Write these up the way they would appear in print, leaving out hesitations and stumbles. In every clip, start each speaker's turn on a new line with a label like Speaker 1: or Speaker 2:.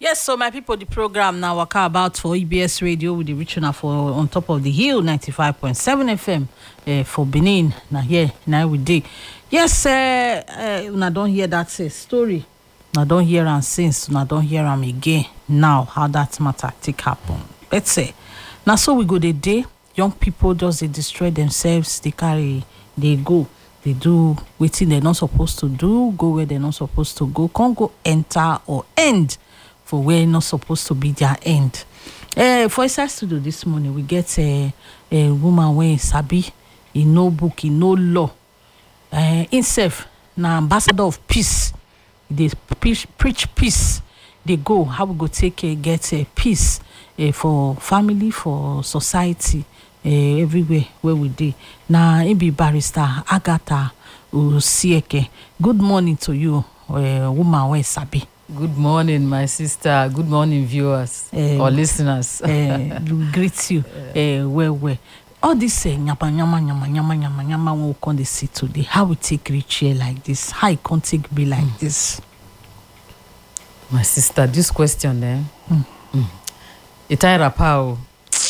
Speaker 1: Yes, so my people, the program now waka about for EBS Radio with the regional for on top of the hill 95.7 FM for Benin. Now here, now we do. Yes, I don't hear that story. I don't hear am since. I don't hear am again. Now how that matter take happen. Let's say now so we go the day. Young people just they destroy themselves. They carry, they go. They do waiting they're not supposed to do, go where they're not supposed to go, can't go enter or end for where not supposed to be their end. For inside studio this morning, we get a woman when sabi, in no book, in no law. Himself, na ambassador of peace. They preach peace. They go, how we go take get peace for family, for society. Everywhere where we do. Now, it be Barrister Agatha Usieke. Good morning to you, woman where sabi.
Speaker 2: Good morning, my sister. Good morning, viewers or listeners.
Speaker 1: We greet you. Where. All this nyama we come to see today. How we take reach here like this? How it can't take be like this?
Speaker 2: My sister, this question there. It a power.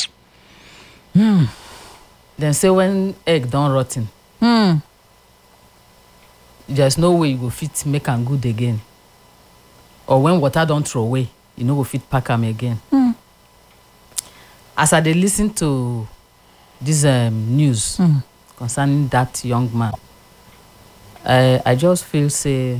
Speaker 2: Then say when egg don't rotten, there's no way you go fit make am good again. Or when water don't throw away, you no go fit pack am again. As I dey listen to this news concerning that young man, I just feel say,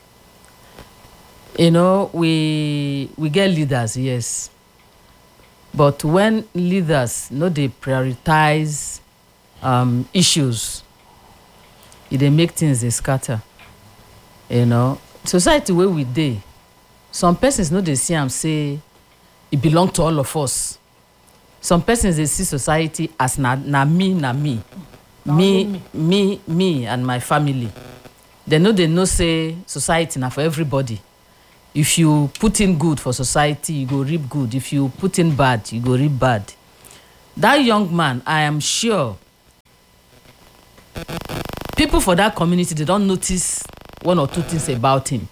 Speaker 2: we get leaders, yes. But when leaders they prioritize issues, they make things they scatter. Society where we dey, some persons they see and say it belong to all of us. Some persons they see society as na me and my family. They know say society na for everybody. If you put in good for society, you go reap good. If you put in bad, you go reap bad. That young man, I am sure, people for that community, they don't notice one or two things about him.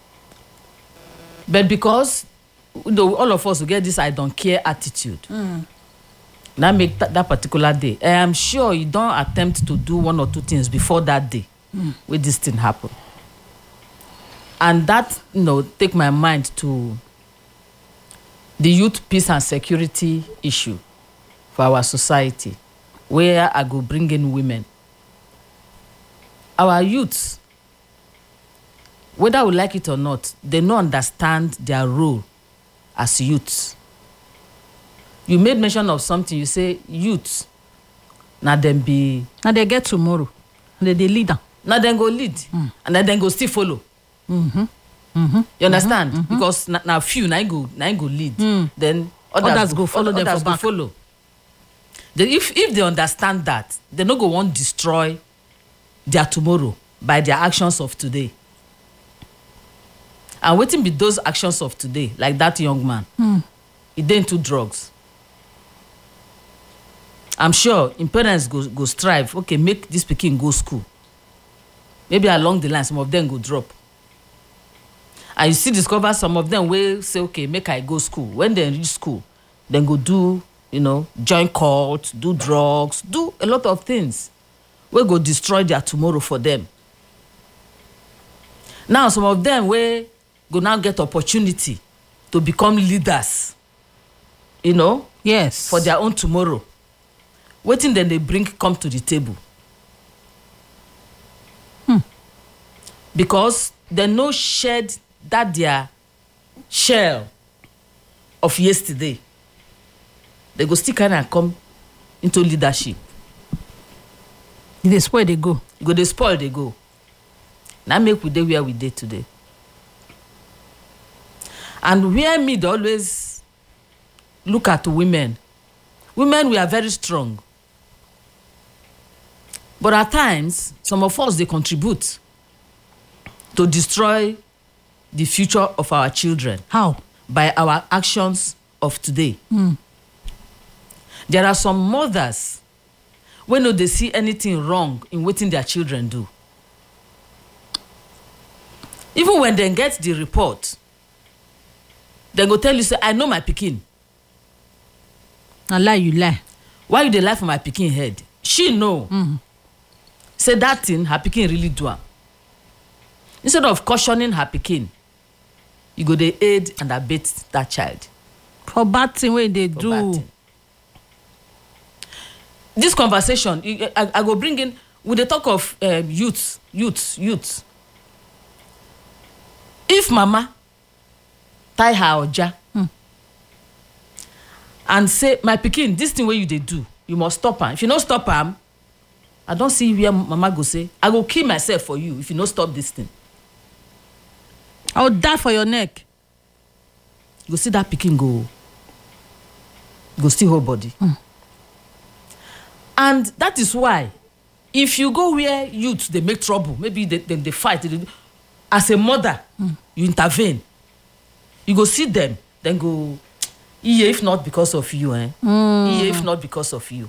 Speaker 2: But because all of us will get this I don't care attitude, that make that particular day, I am sure you don't attempt to do one or two things before that day where this thing happen. And that, take my mind to the youth peace and security issue for our society, where I go bring in women. Our youths, whether we like it or not, they don't understand their role as youths. You made mention of something, you say youths, now they
Speaker 1: get tomorrow, they lead them.
Speaker 2: Now they go lead, and then go still follow. You understand? Because now few now go lead. Then others go follow them for back. Follow. If they understand that, they no go want destroy their tomorrow by their actions of today. And waiting be those actions of today, like that young man. He dey into drugs. I'm sure in parents go strive. Okay, make this pikin go school. Maybe along the line, some of them go drop. And you still discover some of them will say, okay, make I go school. When they reach school, then go do, join cult, do drugs, do a lot of things. We go destroy their tomorrow for them. Now, some of them will go now get opportunity to become leaders,
Speaker 1: Yes.
Speaker 2: for their own tomorrow. Waiting then they come to the table. Because they no shed that their shell of yesterday. They go still kind of come into leadership.
Speaker 1: They spoil they go.
Speaker 2: They spoil they go. Now make we dey where we dey today. And where me they always look at women. Women, we are very strong. But at times, some of us, they contribute to destroy the future of our children.
Speaker 1: How?
Speaker 2: By our actions of today. There are some mothers when they see anything wrong in what their children do. Even when they get the report, They go tell you say I know my pikin.
Speaker 1: Na lie you lie.
Speaker 2: Why you dey lie for my pikin head? She know. Say that thing her pikin really do am. Instead of cautioning her pikin, you go dey aid and abet that child.
Speaker 1: For bad thing wey they
Speaker 2: For bad
Speaker 1: do.
Speaker 2: thing. This conversation, I go bring in, we dey talk of youth. If mama tie her oja and say, my pikin, this thing wey you dey do, you must stop am. If you no stop am, I don see where mama go say, I go kill myself for you if you no stop this thing.
Speaker 1: I will die for your neck.
Speaker 2: You go see that pikin go still hold body. And that is why, if you go where youth they make trouble, maybe they fight, as a mother, you intervene. You go see them, then go, yeah, if not because of you, yeah, if not because of you.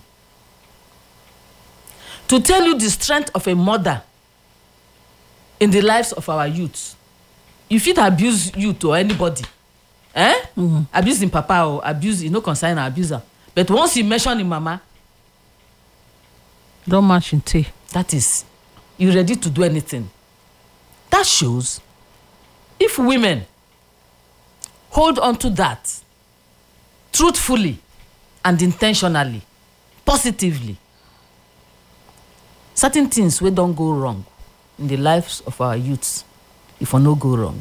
Speaker 2: To tell you the strength of a mother in the lives of our youth, you fit abuse youth or anybody. Abuse in papa or abuse, you no concern abuser. But once you mention in mama,
Speaker 1: Don't match in tea.
Speaker 2: that is, you ready to do anything. That shows if women hold on to that truthfully and intentionally, positively, certain things wey don go wrong in the lives of our youths, if we no go wrong.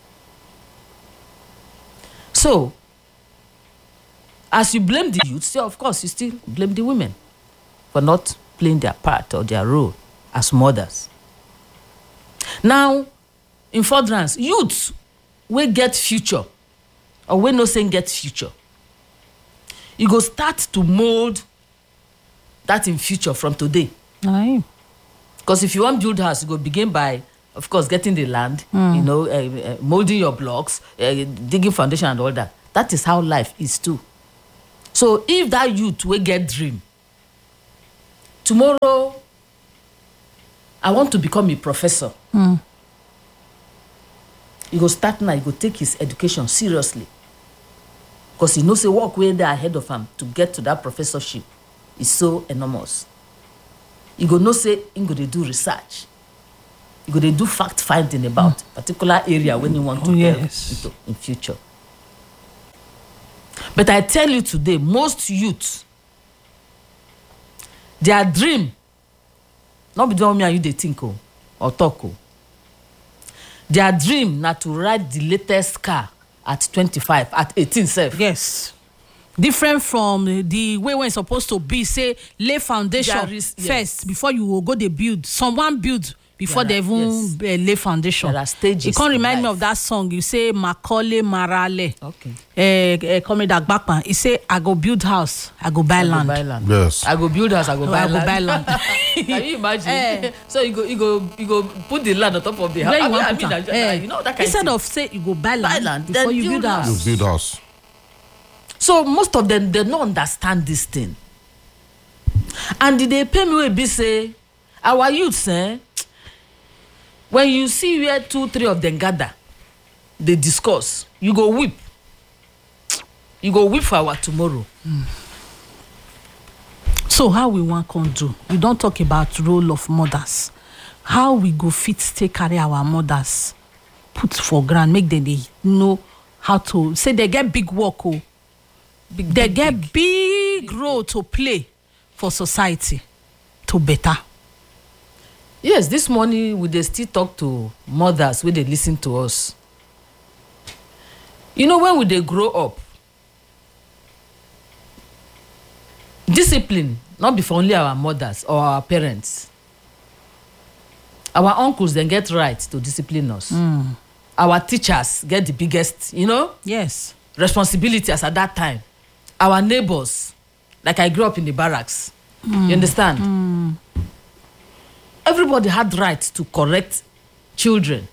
Speaker 2: So, as you blame the youths, yeah, of course, you still blame the women for not playing their part or their role as mothers. Now, in furtherance, youths wey get future or wey no saying get future, you go start to mold that in future from today.
Speaker 1: Aye.
Speaker 2: Because if you want build house, you go begin by, of course, getting the land, molding your blocks, digging foundation and all that. That is how life is too. So if that youth will get dream, tomorrow, I want to become a professor. You go start now, you go take his education seriously. Because he knows the work way there ahead of him to get to that professorship is so enormous. You go know say you go dey do research. You go dey do fact finding about particular area when you want to delve into in future. But I tell you today, most youths, their dream, not be the one me and you dey think or talk. Their dream na to ride the latest car at 25, at 18 self.
Speaker 1: Yes. Different from the way when it's supposed to be, say, lay foundation first before you will go dey build. Someone build before they even lay foundation.
Speaker 2: There are stages.
Speaker 1: It can't remind me of that song. You say, Macaulay Marale.
Speaker 2: Okay.
Speaker 1: Coming that back, he say, I go build house, I go buy land.
Speaker 3: Yes.
Speaker 2: I go build house, I go buy
Speaker 1: I go buy land.
Speaker 2: Can you imagine? So you go put the land on top of the house.
Speaker 1: Where you want put am?
Speaker 2: You know that kind
Speaker 1: Instead
Speaker 2: of
Speaker 1: of say you go buy land
Speaker 2: then
Speaker 1: before you build house.
Speaker 3: You build house.
Speaker 2: So most of them, they don't understand this thing. And they pay me wey be say, our youths, when you see where 2-3 of them gather, they discuss, you go weep. You go weep for our tomorrow.
Speaker 1: So how we want to do? We don't talk about role of mothers. How we go fit take carry our mothers, put for ground, make them they know how to say they get big work. They get big role to play for society to better.
Speaker 2: Yes, this morning we dey still talk to mothers wey dey listen to us. You know, when we dey grow up, discipline not be for only our mothers or our parents. Our uncles then get right to discipline us. Our teachers get the biggest,
Speaker 1: Yes.
Speaker 2: responsibility as at that time. Our neighbors, like I grew up in the barracks. You understand? Everybody had right to correct children.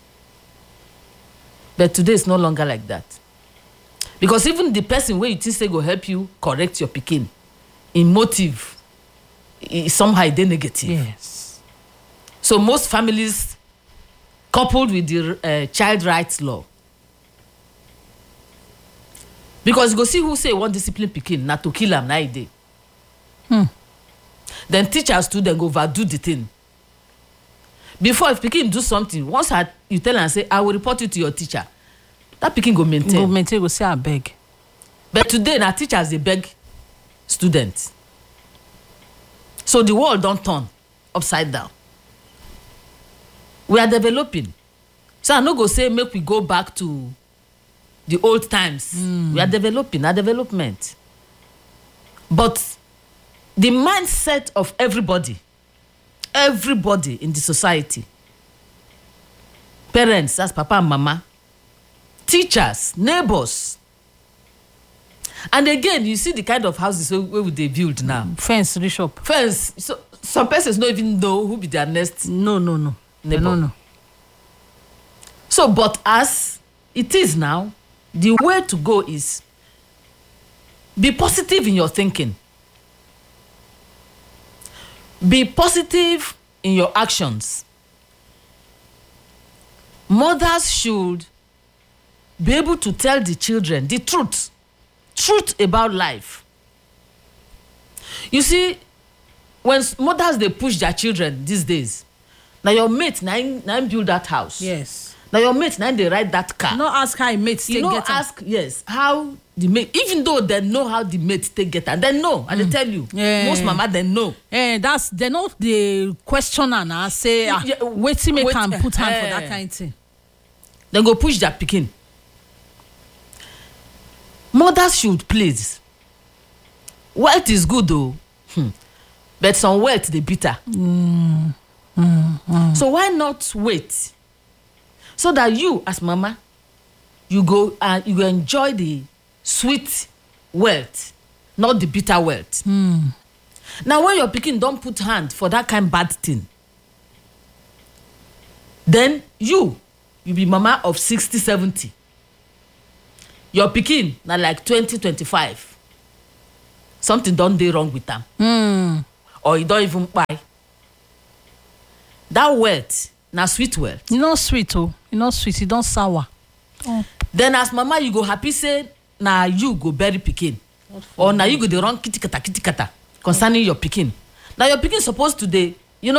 Speaker 2: But today it's no longer like that. Because even the person where you think say go help you correct your pikin, in motive, somehow they negative.
Speaker 1: Yes.
Speaker 2: So most families, coupled with the child rights law, because you go see who say one discipline pikin na to kill am na e dey. Then teachers too dem go overdo the thing. Before if pikin do something, once you tell am say I will report you to your teacher, that pikin go maintain.
Speaker 1: Go say abeg.
Speaker 2: But today na teachers dey beg students. So the world don turn upside down. We are developing. So I no go say make we go back to the old times. We are developing, our development. But the mindset of everybody in the society, parents, that's papa and mama, teachers, neighbors, and again, you see the kind of houses where they build now.
Speaker 1: Fence, Bishop.
Speaker 2: Fence. So some persons don't even know who be their next.
Speaker 1: No.
Speaker 2: Neighbor.
Speaker 1: No.
Speaker 2: So, but as it is now, the way to go is be positive in your thinking. Be positive in your actions. Mothers should be able to tell the children the truth about life. You see, when mothers they push their children these days, now your mate now build that house.
Speaker 1: Yes.
Speaker 2: Now your mate now they ride that car.
Speaker 1: You no ask how mates take get
Speaker 2: ask yes how the mate, even though they know how the mate take get and they know and they tell you. Most mama they know.
Speaker 1: That's they know the questioner now say wetin make am put hand for that kind of thing.
Speaker 2: They go push their pikin. Mothers should please. Wealth is good though, but some wealth they bitter. So why not wait? So that you, as mama, you go enjoy the sweet wealth, not the bitter wealth. Now, when your pikin don't put hand for that kind of bad thing, then you be mama of 60, 70. Your pikin na like 20, 25. Something don't dey wrong with them. Or you don't even buy. That wealth, na sweet wealth.
Speaker 1: You know sweet, oh. You know sweet, you don't sour.
Speaker 2: Then as mama, you go happy say, na you go bury pikin. Or na you go dey run kitty kata concerning your pikin. Now your pikin supposed to dey,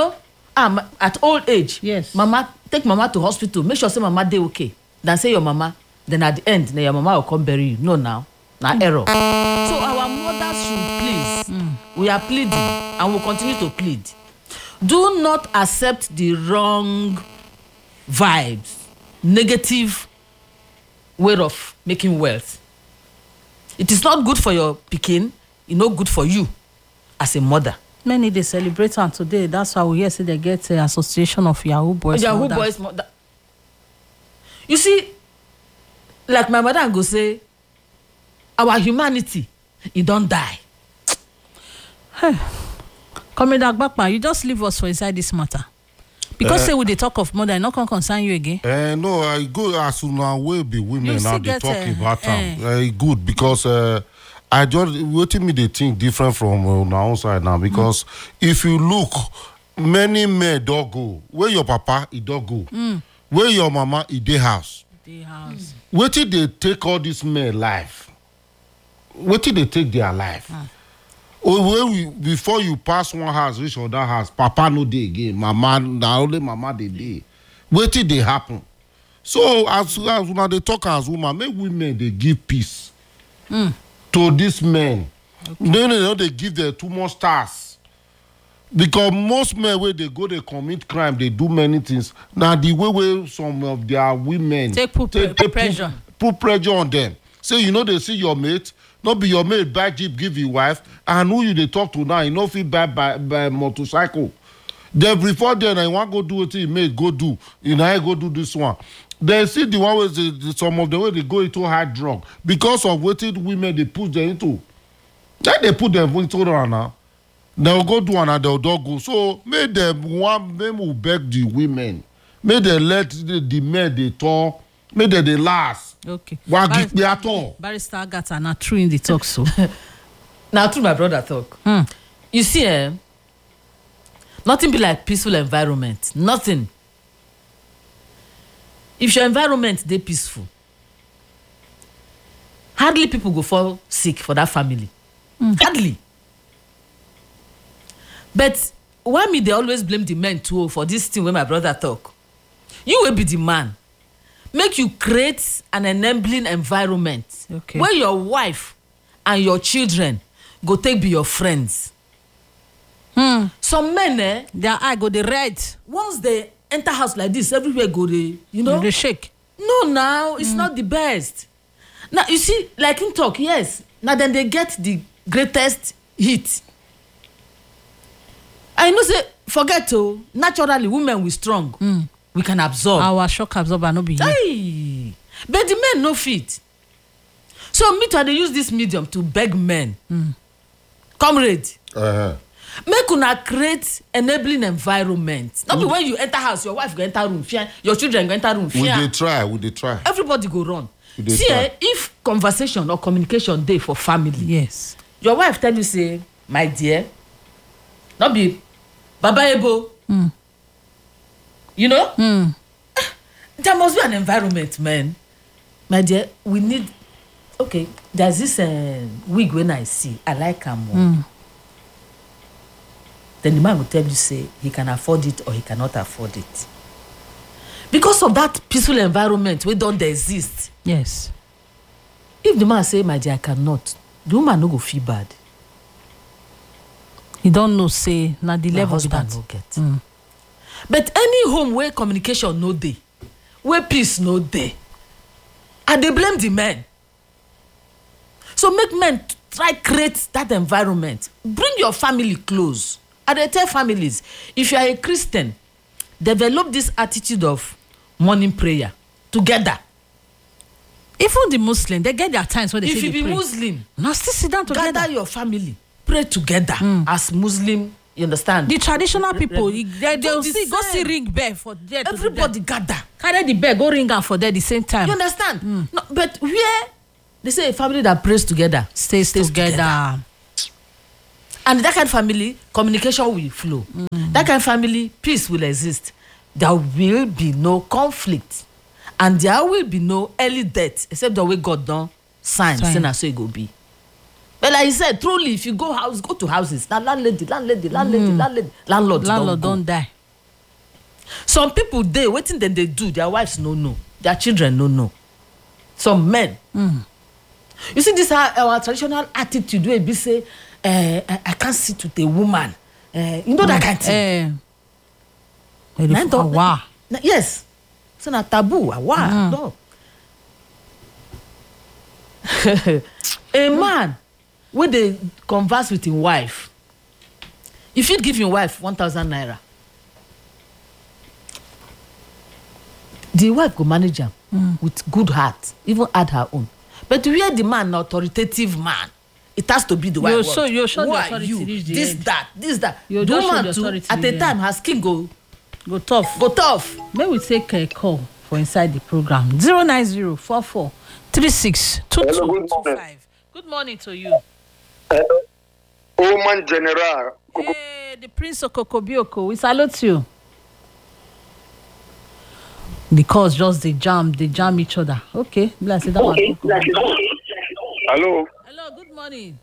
Speaker 2: at old age.
Speaker 1: Yes.
Speaker 2: Mama, take mama to hospital. Make sure say mama dey okay. Then say your mama. Then at the end, your mama will come bury you. No, now error. So our mothers should please. We are pleading and will continue to plead. Do not accept the wrong vibes, negative way of making wealth. It is not good for your pikin. It's not good for you as a mother.
Speaker 1: Many they celebrate on today. That's why we hear say they get an association of Yahoo Boys.
Speaker 2: Yahoo Boys mother. You see, like my mother go say, our humanity, it don't die.
Speaker 1: Hey, Comrade Agbakpa, you just leave us for inside this matter. Because say we dey talk of mother, not concern you again.
Speaker 3: No, I go as soon as we be women now they talk about them. Good because I just waiting me they think different from on our own side now because if you look, many men don't go. Where your papa he don't go. Where your mama he dey house. Wait till they take all these men life. Wait till they take their life. Before you pass one house, reach other house, papa no dey again. Mama, na only mama they dey. Wait till they happen. So as when they talk as woman, make women they give peace to these men. Okay. They give them too much stars. Because most men where they go, they commit crime, they do many things. Now the way some of their women
Speaker 1: put pressure
Speaker 3: on them. Say they see your mate. Not be your mate buy jeep give your wife, and who you they talk to now, you know fit buy motorcycle. Then before then, I want go do what you mate go do. I go do this one. They see the one with some of the way they go into hard drug because of what women they put them into. Then they put them into there now. They'll go do another dog go. So make them will beg the women. Make them let the men they talk. Make them they last.
Speaker 1: Okay.
Speaker 2: Barrister
Speaker 1: Agatha, not true in the talk so.
Speaker 2: Now true my brother talk. You see, nothing be like peaceful environment. Nothing. If your environment they peaceful, hardly people go fall sick for that family. Hardly. But why me they always blame the men too for this thing when my brother talk? You will be the man. Make you create an enabling environment where your wife and your children go take be your friends. Some men,
Speaker 1: their eye go the red.
Speaker 2: Once they enter house like this, everywhere go they, you know.
Speaker 1: They shake.
Speaker 2: No, now it's not the best. Now you see, like in talk, yes. Now then they get the greatest hit. I know say forget to naturally women we strong. We can absorb.
Speaker 1: Our shock absorber no be here.
Speaker 2: Aye. But the men no fit. So me too, I dey use this medium to beg men. Comrade. Make una create enabling environment. Not be when you enter house, your wife go enter room, fear, your children go enter room, fear.
Speaker 3: Would they try?
Speaker 2: Everybody go run. See, if conversation or communication dey for family,
Speaker 1: yes.
Speaker 2: Your wife tell you say, my dear, not be Baba Ebo. You know? There must be an environment, man. My dear, we need. Okay, there's this wig when I see, I like her more. Then the man will tell you, say, he can afford it or he cannot afford it. Because of that peaceful environment, we don't exist.
Speaker 1: Yes.
Speaker 2: If the man say, my dear, I cannot, the woman no go feel bad.
Speaker 1: You don't know, say, na the level
Speaker 2: husband no get. But any home where communication no dey, where peace no dey, and they blame the men. So make men try create that environment. Bring your family close. And they tell families, if you are a Christian, develop this attitude of morning prayer together.
Speaker 1: Even the Muslim, they get their times when they
Speaker 2: if
Speaker 1: say
Speaker 2: you
Speaker 1: they
Speaker 2: be
Speaker 1: pray.
Speaker 2: Muslim,
Speaker 1: now still sit down together.
Speaker 2: gather your family, pray together as Muslim. You understand?
Speaker 1: The traditional people, they'll
Speaker 2: the
Speaker 1: see, go
Speaker 2: same.
Speaker 1: see ring bell for there.
Speaker 2: Everybody gather.
Speaker 1: Carry the bell, go ring am for there the same time.
Speaker 2: You understand? No, but where they say a family that prays together
Speaker 1: Stays together.
Speaker 2: and that kind of family, communication will flow. That kind of family, peace will exist. There will be no conflict, and there will be no early death, except the way God done sign. Say na so it go be. But like I said, truly, if you go to houses, now landlord
Speaker 1: don't die.
Speaker 2: Some people they waiting then they do, their wives no know, their children no know. Some men. You see, this our traditional attitude where we say, I can't sit with a woman. You know that kind of thing. Yes. It's not taboo. No. A man when they converse with his wife, if you give your wife 1,000 naira, the wife go manage him with good heart, even add her own. But where the man, an authoritative man, it has to be the wife.
Speaker 1: You're sure
Speaker 2: who
Speaker 1: the
Speaker 2: are
Speaker 1: authority
Speaker 2: you?
Speaker 1: reach the
Speaker 2: This,
Speaker 1: end.
Speaker 2: that.
Speaker 1: You're
Speaker 2: The
Speaker 1: just sure
Speaker 2: woman
Speaker 1: the
Speaker 2: too,
Speaker 1: authority
Speaker 2: at
Speaker 1: reach
Speaker 2: a
Speaker 1: the
Speaker 2: time, her skin go tough.
Speaker 1: May we take a call for inside the program. 09044362225. Good morning to you.
Speaker 4: Woman General.
Speaker 1: Hey, the Prince of Kokobioko, we salute you. The calls just they jam each other. Okay, bless it.
Speaker 4: Hello.
Speaker 1: Hello, good morning.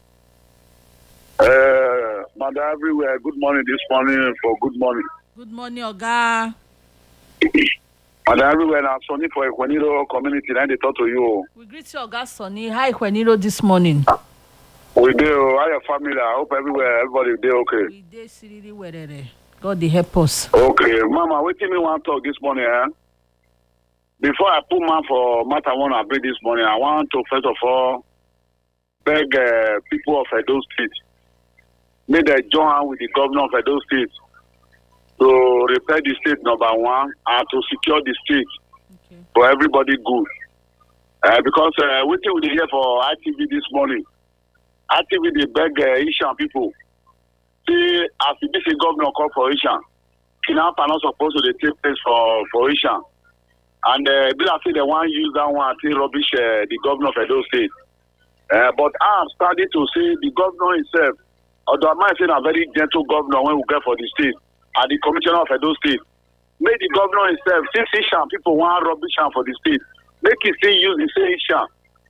Speaker 4: Madam everywhere, good morning this morning for good morning.
Speaker 1: Good morning, Oga.
Speaker 4: Madam everywhere, I'm Sonny for Equaniro community, and they talk to you.
Speaker 1: We greet you, Oga Sonny. Hi, Kweniro, this morning.
Speaker 4: We do, how your family, I hope everybody they okay.
Speaker 1: We dey seriously where God they help us.
Speaker 4: Okay, Mama, wait till me want to talk this morning, Before I put man for matter one I bring this morning, I want to first of all beg people of Edo State. May they join with the governor of Edo State to repair the state number one and to secure the state for everybody good. Because waiting with the here for ITV this morning. ITV they beg Ishan people. See, as the BC governor called for Ishan, kidnap are not supposed to take place for Ishan. And Bill say they want to use that one to rubbish the governor of Edo State. But I'm starting to say the governor himself, although I might say a very gentle governor when we get for the state, and the commissioner of Edo State, make the governor himself, since Ishan, people want rubbish for the state, make it still use the same Ishan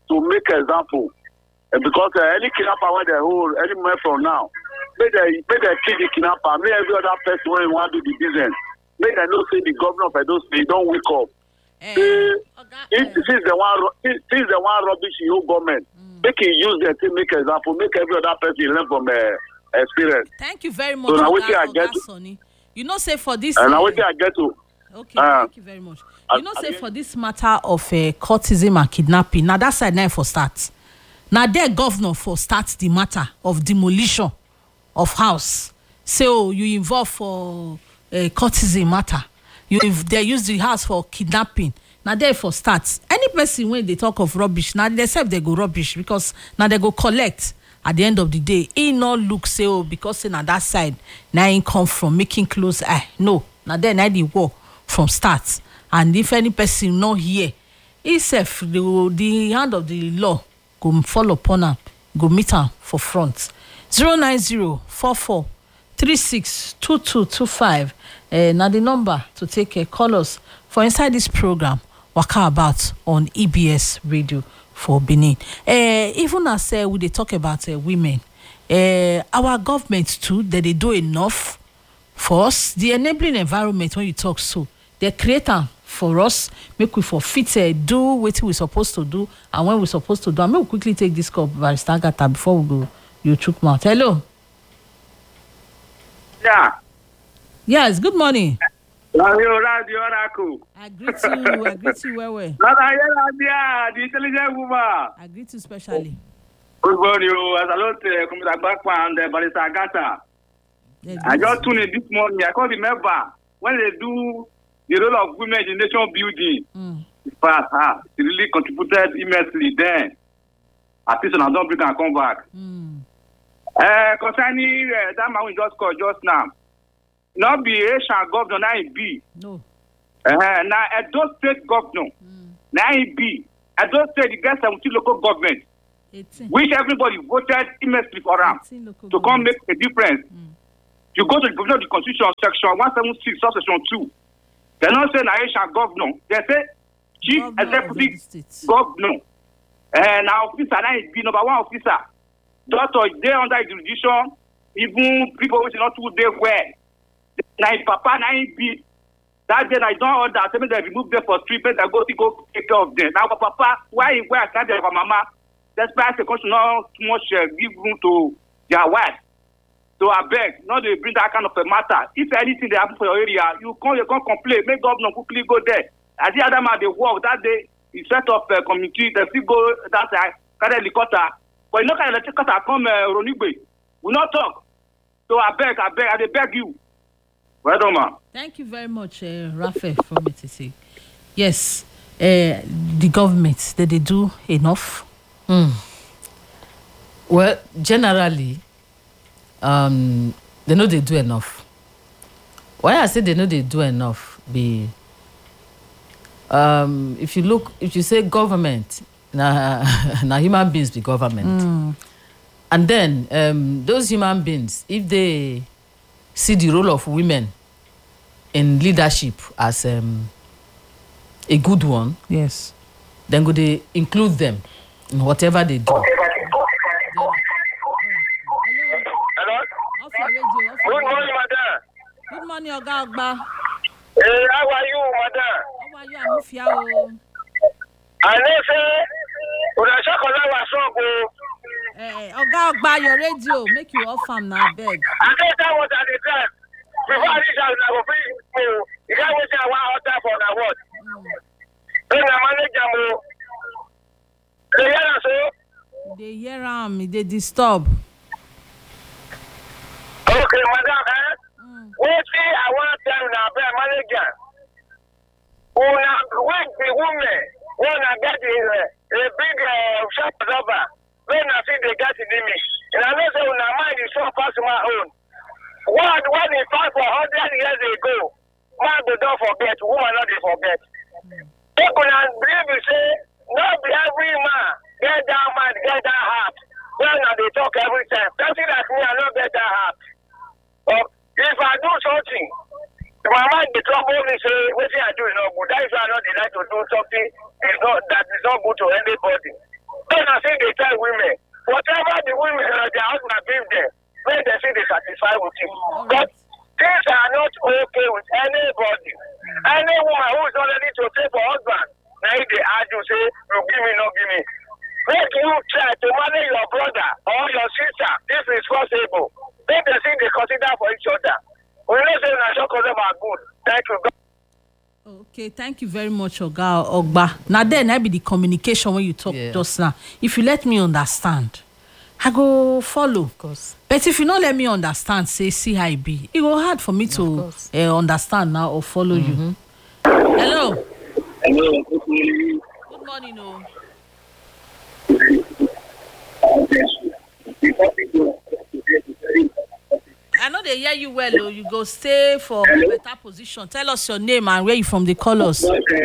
Speaker 4: to make example. Because any kidnapper when they hold any man from now, make they kill the kidnapper, make every other person when you want to do the business. Make they know say the governor of Edo State don't wake up. Since the one rubbish in your government, make it use them to make example, make every other person learn from experience.
Speaker 1: Thank you very much.
Speaker 4: So now I get to,
Speaker 1: Sonny. You know, say for this.
Speaker 4: And now I get to.
Speaker 1: Okay, thank you very much. You know, say for this matter of courtism and kidnapping, now that side now for start. Now their governor for start the matter of demolition of house. So you involve for courtism matter. They use the house for kidnapping. Now there for start. Any person when they talk of rubbish, now they say they go rubbish because now they go collect at the end of the day. It not look say because now that side now it come from making close eye. No, now then now the war from start. And if any person not here, itself the hand of the law go fall upon her, go meet her for front. 09044362225. Now the number to take call us for inside this program. Waka About on EBS Radio for Benin. Even as we they talk about women, our government too, that they do enough for us. The enabling environment when you talk so, they create for us, make we for fit do what we supposed to do and when we supposed to do. And we quickly take this call by Stagata before we go. You took mouth. Hello.
Speaker 5: Yeah.
Speaker 1: Yes. Good morning.
Speaker 5: Radio Oracle.
Speaker 1: I greet you. I greet you well.
Speaker 5: The intelligent woman.
Speaker 1: I greet you specially.
Speaker 5: Good morning. As I look at background, Barista Agata. I just tuned in this morning. I can't remember when they do the role of women in nation building. It really contributed immensely then. At least I don't bring and come back. Concerning that man we just called just now. Not be Asian governor, now it be.
Speaker 1: No.
Speaker 5: Now, Edo State governor, now it be. Edo State, you get 17 local government,
Speaker 1: 18.
Speaker 5: which everybody voted immensely for them to come make a difference. You go to the governor of the Constitution, section 176, subsection 2. They don't say Asian governor. They say chief executive governor. Now, officer, now it be number one officer. Doctor, they under jurisdiction, even people which are not too there well. Now, Papa, now it be. That day, I don't order. I they remove them for treatment. I go take care of them. Now, Papa, why I can't tell my mama? That's why the country not too much give room to their wife. So I beg, not to bring that kind of a matter. If anything they happen for your area, you can't complain. Make governor quickly go there. As the other man they work that day, he set up a committee. They still go that side, carry helicopter. But you know, kind of helicopter come Ronigbe. We not talk. So I beg, I beg you. Well done, man.
Speaker 1: Thank you very much, Raphael, from ETC. Yes, the government, did they do enough?
Speaker 2: Well, generally, they know they do enough. Why I say they know they do enough, if you say government, na human beings be government. And then those human beings, if they see the role of women in leadership as a good one,
Speaker 1: yes,
Speaker 2: then go they include them in whatever they do.
Speaker 4: Hello?
Speaker 1: Off your radio.
Speaker 4: Good morning, madam.
Speaker 1: Good morning, Oga Ogba.
Speaker 4: Hey, how are you, madam?
Speaker 1: How are you, Amufia?
Speaker 4: I know, say,
Speaker 1: Oga Ogba, your radio, make you off am now, beg.
Speaker 4: I know that was at the time. Before I reach out, I will bring you. You can't wait till I want out for the what? Then I manage them. They hear us, so?
Speaker 1: They hear they disturb.
Speaker 4: Okay, madam, what see I want to tell you now, manager. When the woman, when I get a big shop over, when I see they get the image, and I know say when my mind is so fast to my own. What they fought for 100 years ago, man they don't forget, woman not they forget. People and believe you say, not be every man get that mind, get that heart. Well now they talk every time. Something like me, I don't get that heart. But if I do something, my mind they trouble me say, what I do is not good. That is why I know they like to do something that is not good to anybody.
Speaker 6: Then I say they tell women, whatever the women their husband give them, when they say they satisfy with you. But things are not okay with anybody. Any woman who is not ready to take for husband, now if they argue, say, you give me, no give me. Make you try to manage your brother or your sister. This is possible. Make the thing they consider for each other. We know say na shock them are good. Thank you.
Speaker 1: Okay, thank you very much, Oga Ogba. Now then, I be the communication when you talk just now. If you let me understand, I go follow. Of course. But if you not let me understand, say see how it be. It go hard for me to understand now or follow you. Hello.
Speaker 6: Hello.
Speaker 1: Good morning, no. I know they hear you well, you go stay for a better position. Tell us your name and where you from, the colors. Okay,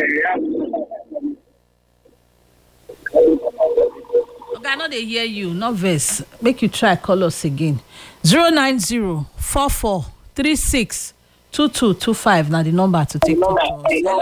Speaker 1: I know they hear you, not verse. Make you try call us again. 090-4436-2225. Now the number to take call to us. Hello.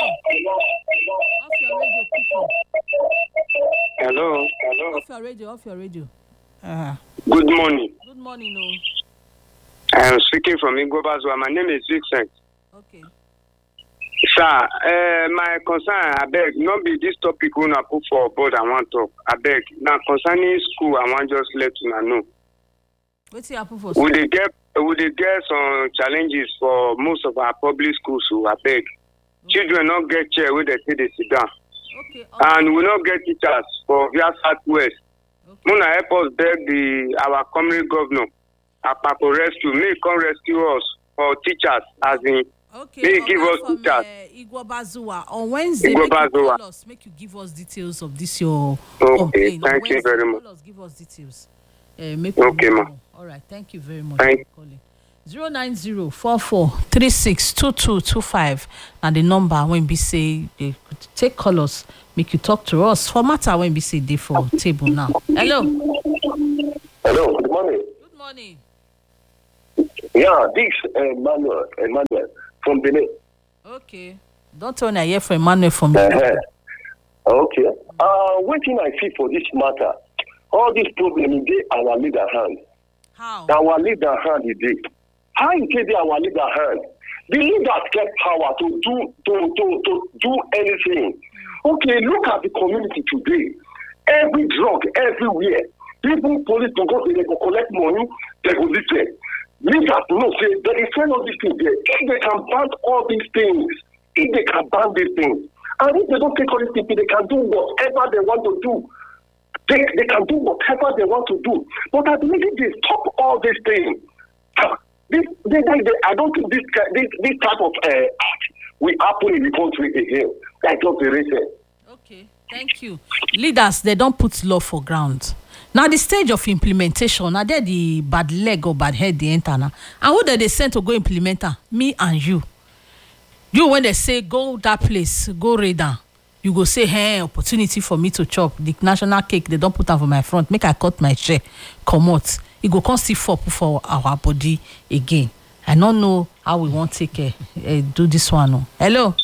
Speaker 6: Hello.
Speaker 1: Off your radio.
Speaker 6: Good morning.
Speaker 1: Good morning, no.
Speaker 6: I am speaking from Igobazwa. My name is Vincent.
Speaker 1: Okay.
Speaker 6: Sir, my concern, I beg, not be this topic when I put for board I want to. I beg. Now concerning school, I want just let you know.
Speaker 1: What's the apple for school?
Speaker 6: Would they get some challenges for most of our public schools? So I beg. Children not get chair where they say they sit down.
Speaker 1: Okay.
Speaker 6: And we not get teachers for via Southwest. Muna help us beg our community governor, Apako Rescue, may come rescue us for teachers, as in, may give us teachers.
Speaker 1: Igobazua. On Wednesday, make you give us details of this your complaint.
Speaker 6: Thank you very much.
Speaker 1: Give us details. Ma. All right, thank you very much for calling. 090-4436-2225 and the number when we say they could take callers, make you talk to us. For matter when we say they for table now. Hello.
Speaker 7: Hello. Good morning.
Speaker 1: Good morning.
Speaker 7: Yeah, this Emmanuel from Benin.
Speaker 1: Okay. Don't turn I hear from Emmanuel from Benin.
Speaker 7: Okay. What thing I see for this matter? All this problem is our leader hand.
Speaker 1: How?
Speaker 7: Our leader hand is it. How is it our leader hand? The leaders get power to do anything. Okay, look at the community today. Every drug, everywhere. People, police, don't go, they go collect money, they go listen. Leaders know say they defend all these things there. If they can ban all these things, and if they don't take all these things, they can do whatever they want to do. They can do whatever they want to do. But I believe if they stop all these things, I don't think this type of act will happen in the country again. That's just the reason.
Speaker 1: Okay, thank you. Leaders, they don't put law for ground. Now the stage of implementation, now they're the bad leg or bad head the enter now. And who they send to go implement her? Me and you. You when they say go that place, go raid down. You go say, hey, opportunity for me to chop. The national cake, they don't put them for my front. Make I cut my share. Come out. It go come see for our body again. I don't know how we want to take do this one. No. Hello.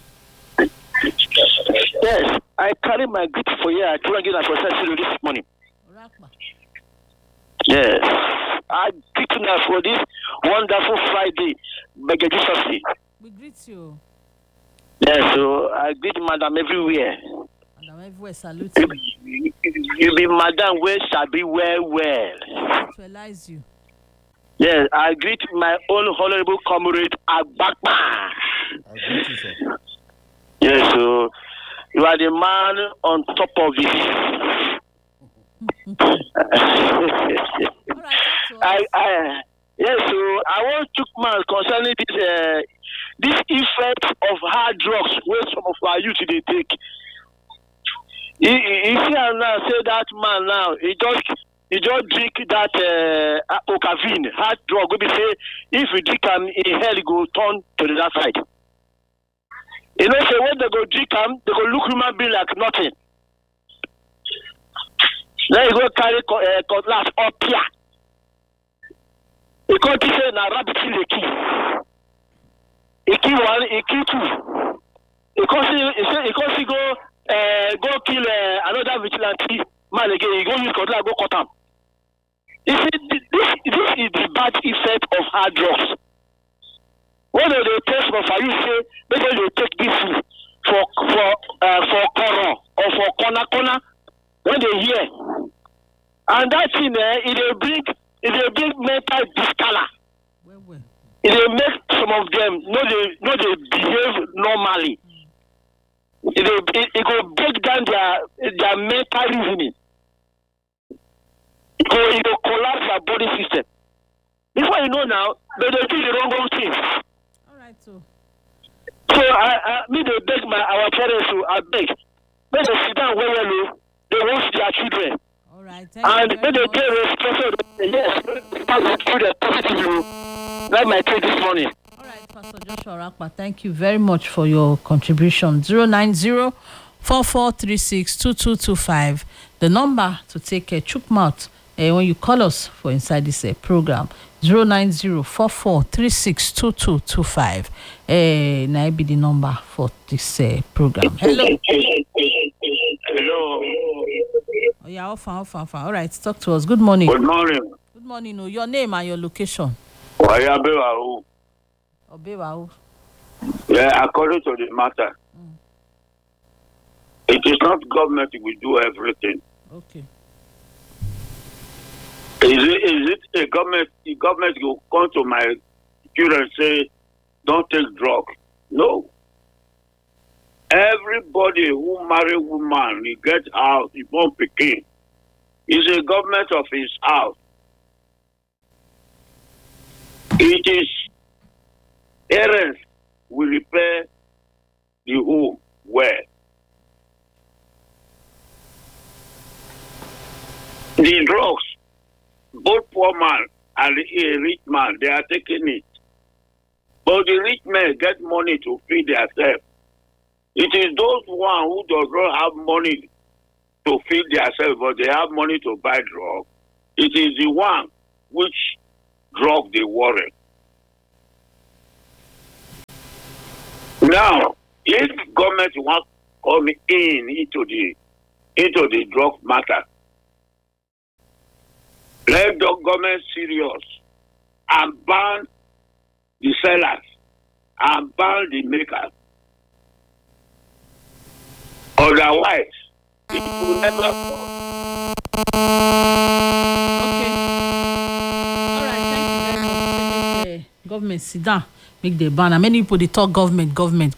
Speaker 8: Yes, I carry my gift for you. I couldn't get a process this morning. Yes, I greet you now for this wonderful Friday.
Speaker 1: We greet you.
Speaker 8: Yes, so I greet Madam everywhere.
Speaker 1: Madam everywhere, salute you.
Speaker 8: You be Madam where shall be well.
Speaker 1: Actualize you.
Speaker 8: Yes, I greet my own honorable comrade Agbakpa.
Speaker 3: I greet you, sir.
Speaker 8: Yes, so you are the man on top of it. Yes, so I want to man concerning this effect of hard drugs where some of our youth they take. You see now say that man now he just drink that Ocavine hard drug. We say if you drink him in hell he go turn to the other side. You know, so when they go drink him, they go look human being like nothing. Then you go carry cutlass up here. You can't say na rabbit in the key. He kill one, he kill two. He can't see go kill another vigilante man again, he go use cutlass go cut am. You see, this is the bad effect of hard drugs. When they test for you say, maybe they take this food for corner or for corner when they hear, and that thing it will bring mental discolor. It will make some of them no they behave normally. It will break down their mental reasoning. It will collapse their body system. Before you know now, they do the wrong things.
Speaker 1: All right, so
Speaker 8: me they beg our parents to beg. When they sit down well, they watch their children.
Speaker 1: all right.
Speaker 8: And when they get responsible, yes, pass the children positively. That's my take this morning.
Speaker 1: All right, Pastor Joshua Rakpa, thank you very much for your contribution. 090-4436-2225. The number to take a chook mouth when you call us for inside this program. 090-4436-2225. Now be the number for this program. Hello.
Speaker 4: Hello.
Speaker 1: Oh, yeah, off. All right, talk to us. Good morning.
Speaker 4: Good morning.
Speaker 1: Good morning. Oh, your name and your location.
Speaker 4: Wayabewahu.
Speaker 1: Obewahu.
Speaker 4: Yeah, according to the matter, it is not government who will do everything.
Speaker 1: Okay.
Speaker 4: Is it a government? The government will come to my children and say, "Don't take drugs." No. Everybody who marry woman, he get out, he born pikin. Is a government of his house. It is parents will repair the home well. The drugs, both poor man and a rich man, they are taking it. But the rich men get money to feed themselves. It is those one who does not have money to feed themselves, but they have money to buy drugs. It is the one which drug they worry. Now, if government wants to come in into the drug matter, let the government serious and ban the sellers and ban the makers. Otherwise, it will never come.
Speaker 1: Okay. All right, thank you very much. Say make government sit down, make the ban. And many people they talk government.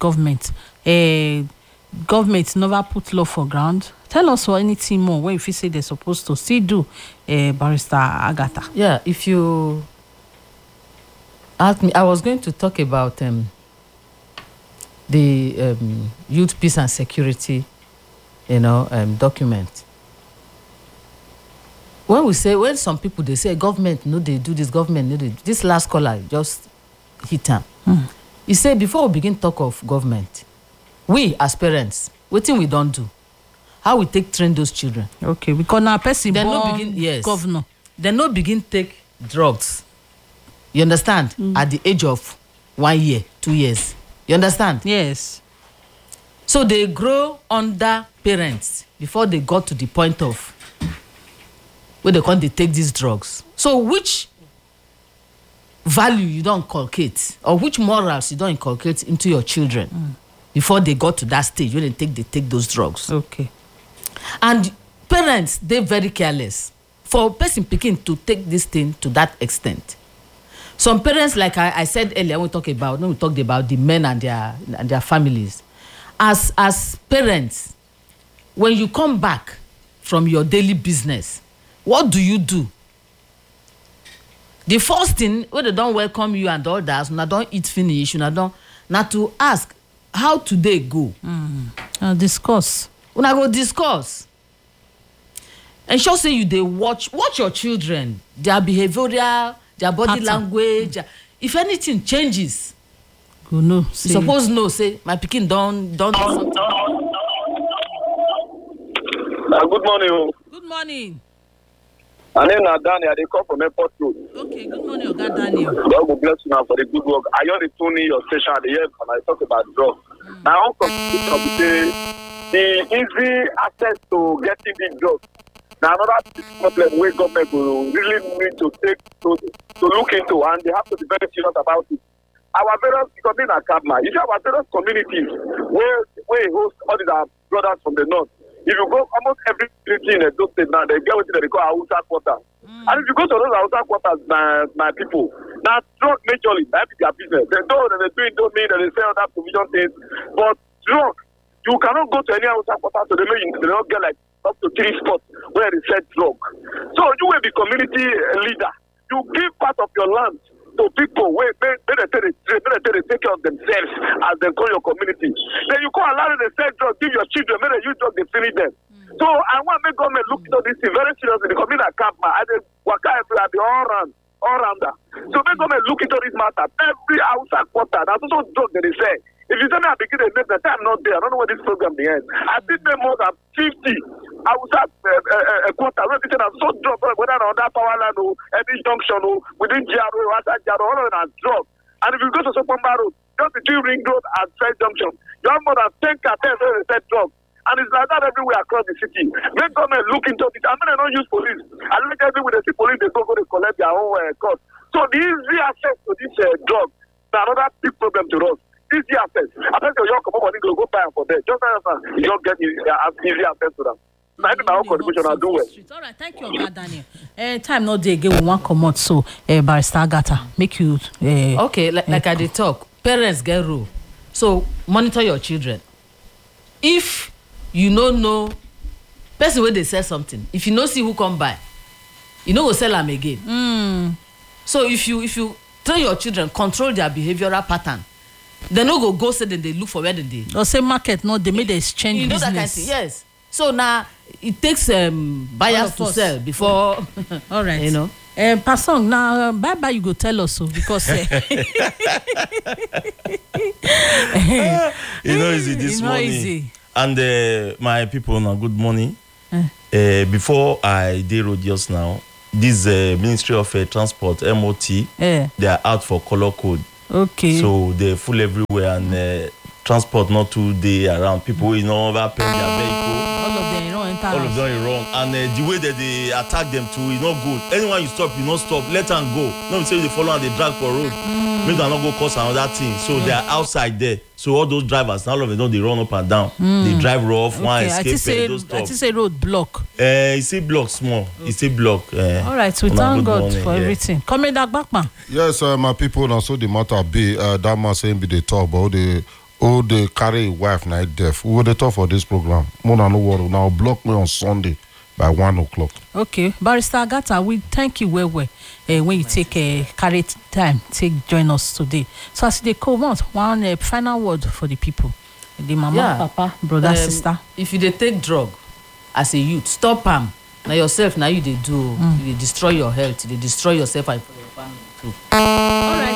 Speaker 1: Government never put law for ground. Tell us or anything more when if you say they're supposed to still do, Barrister Agatha.
Speaker 2: Yeah, if you ask me, I was going to talk about the Youth Peace and Security, document. When some people they say government no they do this, government no they do this, last caller just hit them. You say before we begin talk of government, we as parents, what thing we don't do? How we take train those children?
Speaker 1: Okay, because now person
Speaker 2: Then no
Speaker 1: born
Speaker 2: begin yes.
Speaker 1: governor.
Speaker 2: Then no begin take drugs. You understand? At the age of 1 year, 2 years. You understand?
Speaker 1: Yes.
Speaker 2: So they grow under parents before they got to the point of where they take these drugs. So which value you don't inculcate or which morals you don't inculcate into your children before they got to that stage when they take those drugs?
Speaker 1: Okay.
Speaker 2: And parents, they're very careless. For a person picking to take this thing to that extent. Some parents, like I said earlier, when we talked about the men and their families. As parents, when you come back from your daily business, what do you do? The first thing, when they don't welcome you and all that, when they don't eat finish, not to ask, how today go?
Speaker 1: Discuss.
Speaker 2: When I go discuss. And sure say you they watch your children, their behavioral, their body
Speaker 1: Pattern.
Speaker 2: language. If anything changes,
Speaker 1: Go no.
Speaker 2: you suppose know, say, my pikin don't do something.
Speaker 7: Good morning.
Speaker 1: Good morning.
Speaker 7: My name is Daniel. They come from Airport Road.
Speaker 1: Okay, good morning, Oga Daniel.
Speaker 7: God will bless you now for the good work. I only tune in your station at the end and I talk about drugs. Now, the easy access to getting these drugs Now another problem where government will really need to look into, and they have to be very serious about it. Our various coming at Kabma, if you have our various communities where host all these our brothers from the north, if you go almost every city in those states now, they get what they call Hausa quarter. And if you go to those Hausa quarters, my people, now drug majorly, that is their business. They know that they don't mean that they sell that provision things, but drug, you cannot go to any Hausa quarter so they don't get like up to 3 spots where they sell drug. So you will be community leader. You give part of your land to people where they take care of themselves as they call your community. Then you can't allow them to sell drugs, give your children, they use drugs, they finish them. So I want to make government look into this thing very seriously. The community at Kabma, I think Waka everywhere, the all rounder. So make government look into this matter. Every outside quarter, that's also drug that they say. If you tell me I begin to make the time not there, I don't know what this program ends. I think there more than 50 outside quarter. When they say I'm so drug, whether on that power line or any junction or within Jaro, outside Jaro, all of them are drug. And if you go to Sopomba Road, just between Ring Road and Side Junction, you have more than 10 cartels where they sell drugs. And it's like that everywhere across the city. Make government look into it. I mean, they don't use police. I look everywhere they see police, they go to collect their own cost. So the easy access to this drug is another big problem to us. Easy access. I think you're coming go buy them for them. Just like you don't get easy access to them. I think my own contribution, I'll do it.
Speaker 1: All right, thank you, God, Daniel. Time not there again, we want come out. So, Barrister Agatha, make you.
Speaker 2: Okay, like I did talk, parents get rule. So, monitor your children. If you don't know, person when they sell something, if you don't see who come by, you know, go sell them again. So, if you train your children, control their behavioral pattern, they no go say that they look for where they.
Speaker 1: Or say market, no, they made the exchange
Speaker 2: you know
Speaker 1: business.
Speaker 2: That kind of thing, yes. So now it takes buyers to sell before.
Speaker 1: All right.
Speaker 2: You know.
Speaker 1: Pasong, now bye you go tell us so because
Speaker 9: easy this morning.
Speaker 1: Easy.
Speaker 9: And my people now, good morning. Before I did road just now, this Ministry of Transport MOT, they are out for color code.
Speaker 1: Okay.
Speaker 9: So they're full everywhere and transport not too day around. People you know over paying their vehicle.
Speaker 1: All of them don't enter.
Speaker 9: All of them are wrong. And the way that they attack them too is not good. Anyone you stop, you not stop. Let them go. No say they follow and they drag for road. Make them not go cause another thing. So they are outside there. So all those drivers, all of them they run up and down. They drive rough, one escape, those stuff.
Speaker 1: I say road block.
Speaker 9: It's a block small. It's a block.
Speaker 1: All right, we thank God for everything. Coming back, man.
Speaker 3: Yes, my people, now so the matter be that man saying be the talk about the carry wife night deaf. We will the talk for this program. More than no word. Now block me on Sunday by 1 o'clock.
Speaker 1: Okay, Barrister Agatha, we thank you well when you take carry time take join us today. So as they come out, one final word for the people, the mama, papa, brother, sister.
Speaker 2: If you dey take drug as a youth, stop them. Now yourself, now you they do. You destroy your health. You destroy yourself and for your family too.
Speaker 1: All right.